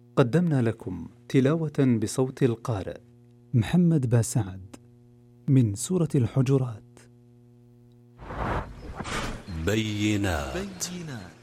قدمنا لكم تلاوة بصوت القارئ محمد باسعد من سورة الحجرات. بينات